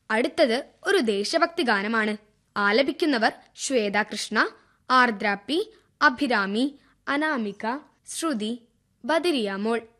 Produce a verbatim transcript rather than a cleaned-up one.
അടുത്തത് ഒരു ദേശഭക്തി ഗാനമാണ്. ആലപിക്കുന്നവർ ശ്വേത കൃഷ്ണ, ആർദ്ര പി, അഭിരാമി, അനാമിക, ശ്രുതി, ബദിരിയ മോൾ.